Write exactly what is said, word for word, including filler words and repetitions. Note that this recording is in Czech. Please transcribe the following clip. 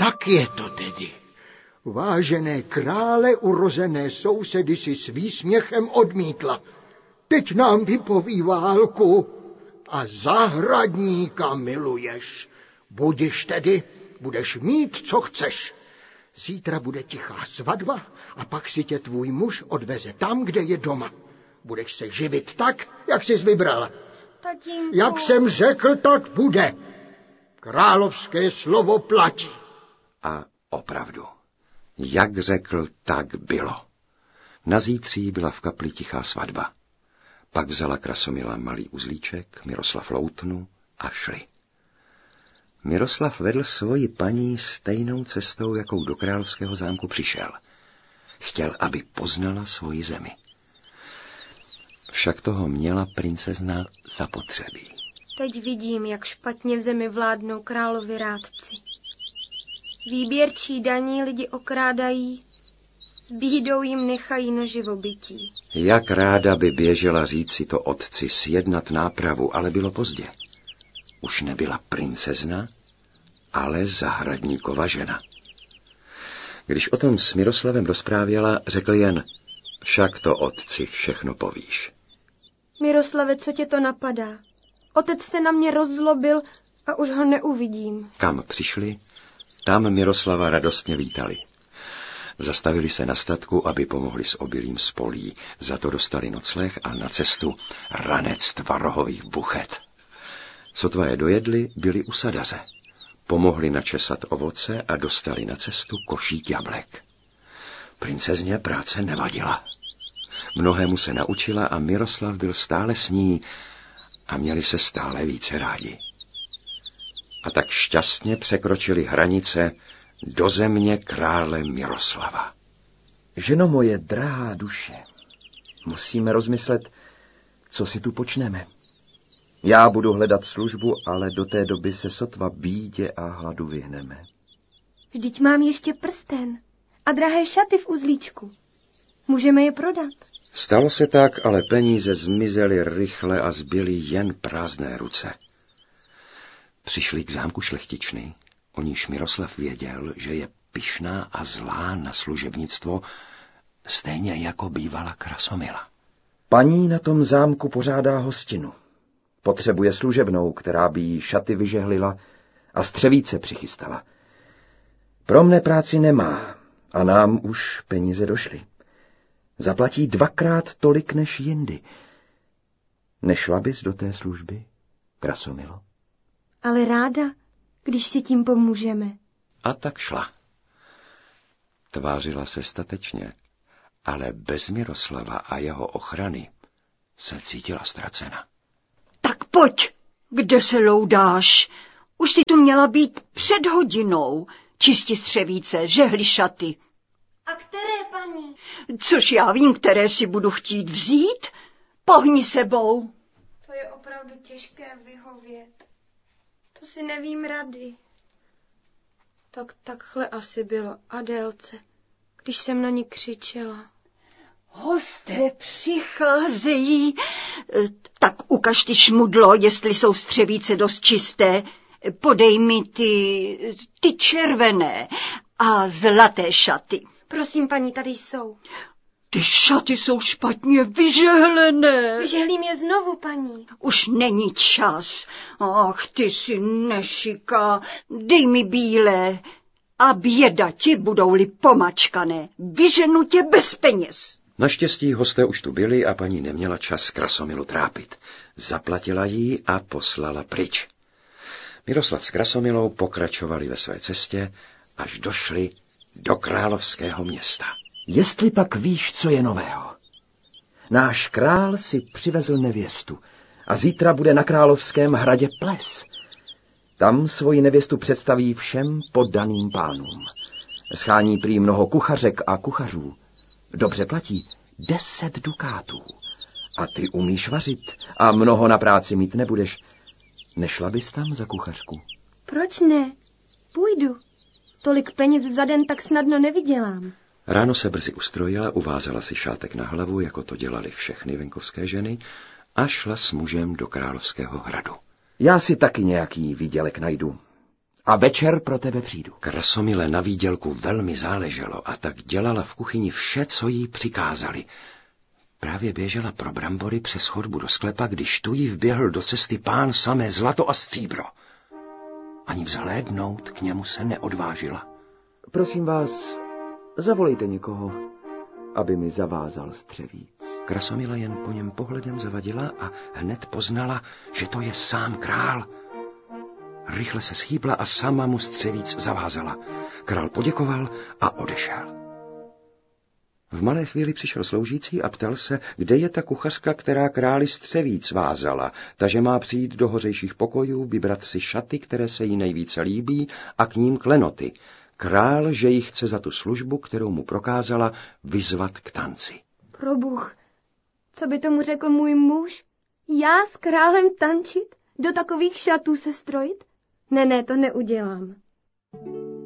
Tak je to tedy. Vážené krále urozené sousedy si s výsměchem odmítla. Teď nám vypoví válku a zahradníka miluješ. Budiš tedy, budeš mít, co chceš. Zítra bude tichá svatba a pak si tě tvůj muž odveze tam, kde je doma. Budeš se živit tak, jak jsi vybrala. Tatínku. Jak jsem řekl, tak bude. Královské slovo platí. A opravdu, jak řekl, tak bylo. Na zítří byla v kapli tichá svatba. Pak vzala Krasomila malý uzlíček, Miroslav loutnu a šli. Miroslav vedl svoji paní stejnou cestou, jakou do královského zámku přišel. Chtěl, aby poznala svoji zemi. Však toho měla princezna zapotřebí. Teď vidím, jak špatně v zemi vládnou královi rádci. Výběrčí daní lidi okrádají, s bídou jim nechají na živobytí. Jak ráda by běžela říci to otci, sjednat nápravu, ale bylo pozdě. Už nebyla princezna, ale zahradníkova žena. Když o tom s Miroslavem rozprávěla, řekl jen, však to otci všechno povíš. Miroslave, co tě to napadá? Otec se na mě rozzlobil a už ho neuvidím. Kam přišli, tam Miroslava radostně vítali. Zastavili se na statku, aby pomohli s obilím z polí. Za to dostali nocleh a na cestu ranec tvarohových buchet. Sotva je dojedli, byli u sadaře. Pomohli načesat ovoce a dostali na cestu košík jablek. Princezně práce nevadila. Mnohému se naučila a Miroslav byl stále s ní a měli se stále více rádi. A tak šťastně překročili hranice do země krále Miroslava. Ženo moje drahá duše, musíme rozmyslet, co si tu počneme. Já budu hledat službu, ale do té doby se sotva bídě a hladu vyhneme. Vždyť mám ještě prsten a drahé šaty v uzlíčku. Můžeme je prodat. Stalo se tak, ale peníze zmizely rychle a zbyly jen prázdné ruce. Přišli k zámku šlechtičny, o níž Miroslav věděl, že je pyšná a zlá na služebnictvo, stejně jako bývala Krasomila. Paní na tom zámku pořádá hostinu. Potřebuje služebnou, která by jí šaty vyžehlila a střevíce přichystala. Pro mne práci nemá a nám už peníze došly. Zaplatí dvakrát tolik než jindy. Nešla bys do té služby, Krasomilo? Ale ráda, když si tím pomůžeme. A tak šla. Tvářila se statečně, ale bez Miroslava a jeho ochrany se cítila ztracena. Tak pojď, kde se loudáš? Už si tu měla být před hodinou. Čisti střevíce, žehli šaty. A které, paní? Což já vím, které si budu chtít vzít? Pohni sebou. To je opravdu těžké vyhovět. To si nevím rady. Tak takhle asi bylo Adélce, když jsem na ní křičela. Hosté přicházejí. Tak ukaž ty šmudlo, jestli jsou střevíce dost čisté. Podej mi ty, ty červené a zlaté šaty. Prosím, paní, tady jsou. Ty šaty jsou špatně vyžehlené. Vyžehlím je znovu, paní. Už není čas. Ach, ty jsi nešiká. Dej mi bílé. A běda ti, budou-li pomačkané. Vyženu tě bez peněz. Naštěstí hosté už tu byli a paní neměla čas Krasomilu trápit. Zaplatila jí a poslala pryč. Miroslav s Krasomilou pokračovali ve své cestě, až došli do královského města. Jestli pak víš, co je nového. Náš král si přivezl nevěstu a zítra bude na královském hradě ples. Tam svoji nevěstu představí všem poddaným pánům. Schání prý mnoho kuchařek a kuchařů. Dobře platí deset dukátů. A ty umíš vařit a mnoho na práci mít nebudeš. Nešla bys tam za kuchařku? Proč ne? Půjdu. Tolik peněz za den tak snadno nevydělám. Ráno se brzy ustrojila, uvázala si šátek na hlavu, jako to dělali všechny venkovské ženy, a šla s mužem do královského hradu. Já si taky nějaký výdělek najdu. a večer pro tebe přijdu. Krasomile na výdělku velmi záleželo a tak dělala v kuchyni vše, co jí přikázali. Právě běžela pro brambory přes chodbu do sklepa, když tu jí vběhl do cesty pán samé zlato a stříbro. Ani vzhlédnout k němu se neodvážila. Prosím vás, zavolejte někoho, aby mi zavázal střevíc. Krasomila jen po něm pohledem zavadila a hned poznala, že to je sám král. Rychle se schýbla a sama mu střevíc zavázala. Král poděkoval a odešel. V malé chvíli přišel sloužící a ptal se, kde je ta kuchařka, která králi střevíc vázala, takže má přijít do hořejších pokojů, vybrat si šaty, které se jí nejvíce líbí, a k ním klenoty. Král, že ji chce za tu službu, kterou mu prokázala, vyzvat k tanci. Probůh, co by tomu řekl můj muž? Já s králem tančit? Do takových šatů se strojit? Ne, ne, to neudělám.